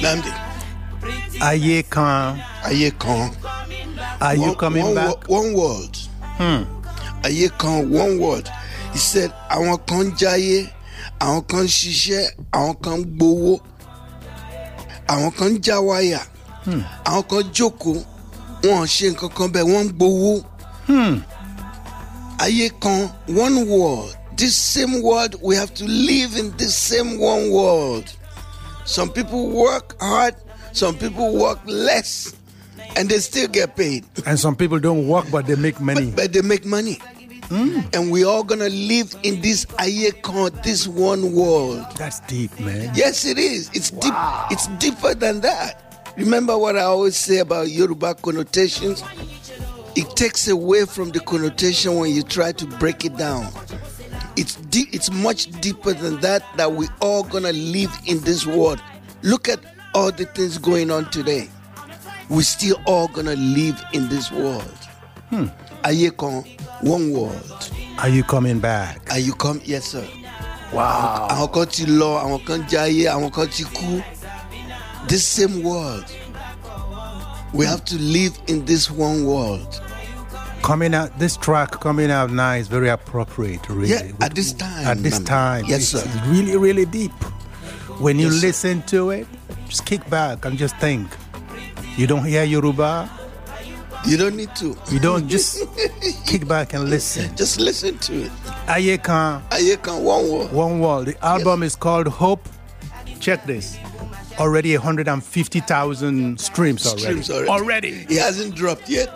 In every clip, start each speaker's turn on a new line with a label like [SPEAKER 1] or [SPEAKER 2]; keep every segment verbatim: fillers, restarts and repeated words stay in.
[SPEAKER 1] Namdi.
[SPEAKER 2] Aye kan.
[SPEAKER 1] Aye kan.
[SPEAKER 2] Are you
[SPEAKER 1] one,
[SPEAKER 2] coming
[SPEAKER 1] one,
[SPEAKER 2] back?
[SPEAKER 1] One word.
[SPEAKER 2] Hmm.
[SPEAKER 1] Aye kan, one word. He said, àwọn kan jayé, àwọn kan ṣiṣẹ́, àwọn kan gbowó, àwọn kan jáwáyà, àwọn kan jókòó, wọn ṣe nǹkan kan bẹ́ẹ̀, wọ́n gbowó.
[SPEAKER 2] Hmm.
[SPEAKER 1] Aye kan, one word. This same word, we have to live in this same one word. Some people work hard, some people work less, and they still get paid.
[SPEAKER 2] And some people don't work, but they make money.
[SPEAKER 1] But, but they make money.
[SPEAKER 2] Mm.
[SPEAKER 1] And we all gonna live in this ayekon, this one world.
[SPEAKER 2] That's deep, man.
[SPEAKER 1] Yes, it is. It's
[SPEAKER 2] wow.
[SPEAKER 1] deep. It's deeper than that. Remember what I always say about Yoruba connotations? It takes away from the connotation when you try to break it down. It's deep. It's much deeper than that. That we all gonna live in this world. Look at all the things going on today. We still all gonna live in this world.
[SPEAKER 2] Hmm.
[SPEAKER 1] Ayekon, one word.
[SPEAKER 2] Are you coming back?
[SPEAKER 1] Are you come? Yes, sir.
[SPEAKER 2] Wow.
[SPEAKER 1] Àwọn kan ti lọ, àwọn kan jayé, àwọn kan ti kú. This same world. We have to live in this one world.
[SPEAKER 2] Coming out, this track coming out now is very appropriate, really.
[SPEAKER 1] Yeah, at this time.
[SPEAKER 2] At this
[SPEAKER 1] ma'am.
[SPEAKER 2] time.
[SPEAKER 1] Yes,
[SPEAKER 2] it's
[SPEAKER 1] sir.
[SPEAKER 2] really, really deep. When you
[SPEAKER 1] Yes, sir.
[SPEAKER 2] listen to it, just kick back and just think. You don't hear Yoruba?
[SPEAKER 1] You don't need to.
[SPEAKER 2] You don't just kick back and listen.
[SPEAKER 1] Just listen to it.
[SPEAKER 2] Ayekan.
[SPEAKER 1] Ayekan, one word.
[SPEAKER 2] One word. The album yes. is called Hope. Check this. Already one hundred fifty thousand streams already.
[SPEAKER 1] Streams already.
[SPEAKER 2] Already.
[SPEAKER 1] It hasn't dropped yet.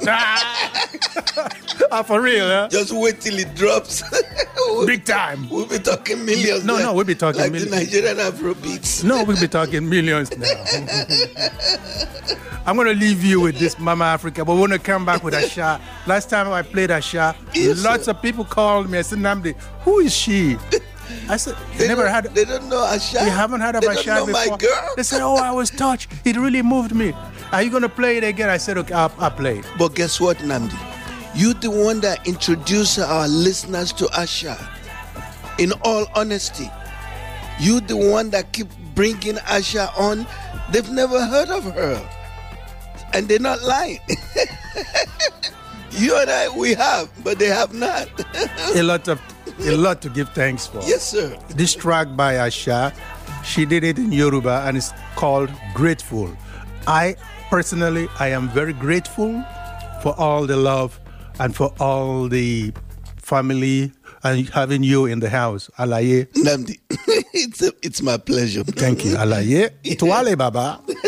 [SPEAKER 2] Ah, for real, huh?
[SPEAKER 1] Just wait till it drops.
[SPEAKER 2] Big time.
[SPEAKER 1] We'll be talking millions.
[SPEAKER 2] No,
[SPEAKER 1] like,
[SPEAKER 2] no, we'll be talking
[SPEAKER 1] like
[SPEAKER 2] millions.
[SPEAKER 1] the Nigerian Afrobeats.
[SPEAKER 2] No, we'll be talking millions now. I'm going to leave you with this Mama Africa, but we're going to come back with Asha. Last time I played Asha,
[SPEAKER 1] Yes,
[SPEAKER 2] lots
[SPEAKER 1] sir.
[SPEAKER 2] of people called me. I said, Namdi, who is she? I said,
[SPEAKER 1] They
[SPEAKER 2] never
[SPEAKER 1] don't-
[SPEAKER 2] had.
[SPEAKER 1] They don't know Asha.
[SPEAKER 2] You haven't heard of
[SPEAKER 1] they
[SPEAKER 2] Asha
[SPEAKER 1] don't know
[SPEAKER 2] before?
[SPEAKER 1] my girl.
[SPEAKER 2] They said, oh, I was touched. It really moved me. Are you going to play it again? I said, okay, I'll, I'll play it.
[SPEAKER 1] But guess what, Namdi? You the one that introduced our listeners to Asha. In all honesty, you the one that keep bringing Asha on. They've never heard of her, and they're not lying. You and I, we have, but they have not.
[SPEAKER 2] A lot of, a lot to give thanks for.
[SPEAKER 1] Yes, sir.
[SPEAKER 2] This track by Asha, she did it in Yoruba and it's called Grateful. I personally, I am very grateful for all the love and for all the family and having you in the house. Alaye.
[SPEAKER 1] Namdi, it's, a, it's my pleasure.
[SPEAKER 2] Thank you. Alaye. Tuale Baba.